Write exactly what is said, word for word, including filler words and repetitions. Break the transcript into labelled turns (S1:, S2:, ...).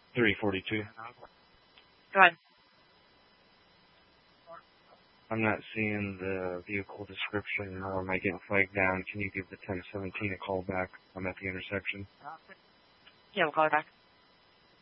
S1: three forty-two.
S2: Go ahead.
S1: I'm not seeing the vehicle description, nor am I getting flagged down. Can you give the ten seventeen a call back? I'm at the intersection.
S2: Yeah, we'll call her back.